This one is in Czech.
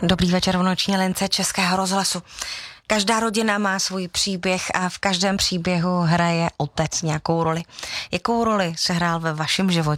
Dobrý večer v noční lince Českého rozhlasu. Každá rodina má svůj příběh a v každém příběhu hraje otec nějakou roli. Jakou roli se hrál ve vašem životě?